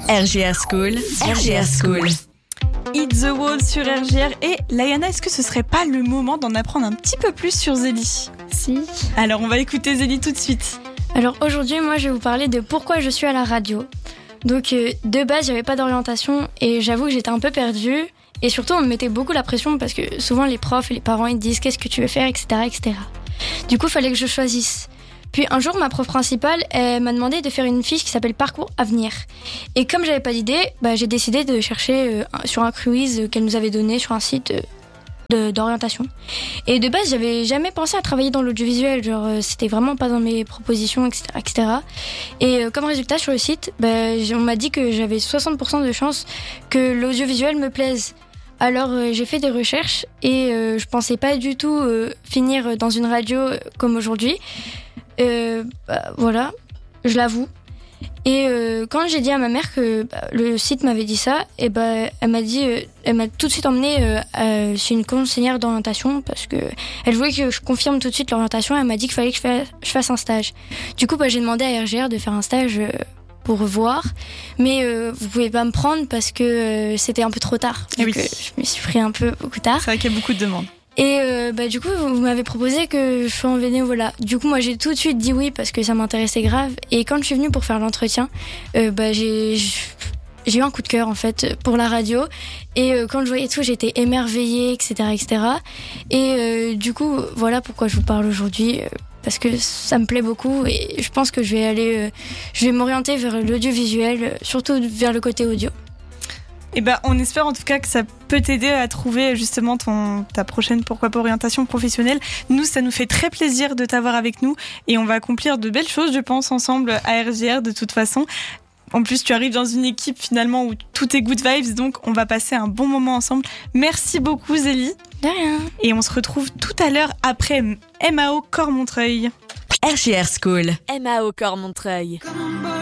RGR School, RGR School. It's the Wall sur RGR. Et Layana, est-ce que ce serait pas le moment d'en apprendre un petit peu plus sur Zélie ? Si. Alors on va écouter Zélie tout de suite. Alors aujourd'hui, moi je vais vous parler de pourquoi je suis à la radio. Donc de base, j'avais pas d'orientation et j'avoue que j'étais un peu perdue. Et surtout, on me mettait beaucoup la pression parce que souvent les profs et les parents ils disent qu'est-ce que tu veux faire, etc., etc. Du coup, il fallait que je choisisse. Puis un jour, ma prof principale, elle m'a demandé de faire une fiche qui s'appelle Parcours Avenir. Et comme j'avais pas d'idée, j'ai décidé de chercher sur un quiz qu'elle nous avait donné sur un site d'orientation. Et de base, j'avais jamais pensé à travailler dans l'audiovisuel, c'était vraiment pas dans mes propositions, etc., etc. Et comme résultat sur le site, on m'a dit que j'avais 60% de chance que l'audiovisuel me plaise. Alors j'ai fait des recherches et je pensais pas du tout finir dans une radio comme aujourd'hui. Voilà, je l'avoue. Et quand j'ai dit à ma mère que le site m'avait dit ça, et elle m'a tout de suite emmenée chez une conseillère d'orientation parce que elle voulait que je confirme tout de suite l'orientation. Elle m'a dit qu'il fallait que je fasse un stage. Du coup, j'ai demandé à RGR de faire un stage pour voir, mais vous pouvez pas me prendre parce que c'était un peu trop tard. Donc, oui. Je me suis pris un peu beaucoup tard. C'est vrai qu'il y a beaucoup de demandes. Et du coup, vous m'avez proposé que je sois en bénévolat. Du coup, moi, j'ai tout de suite dit oui parce que ça m'intéressait grave. Et quand je suis venue pour faire l'entretien, j'ai eu un coup de cœur en fait pour la radio. Et quand je voyais tout, j'étais émerveillée, etc., etc. Et du coup, voilà pourquoi je vous parle aujourd'hui. Parce que ça me plaît beaucoup et je pense que je vais m'orienter vers l'audiovisuel, surtout vers le côté audio. Et on espère en tout cas que ça peut t'aider à trouver justement ta prochaine, pourquoi pas, orientation professionnelle. Nous, ça nous fait très plaisir de t'avoir avec nous et on va accomplir de belles choses, je pense, ensemble à RGR de toute façon. En plus, tu arrives dans une équipe finalement où tout est good vibes, donc on va passer un bon moment ensemble. Merci beaucoup Zélie. De rien. Et on se retrouve tout à l'heure après MAO Cormontreuil. RGR School. MAO Cormontreuil.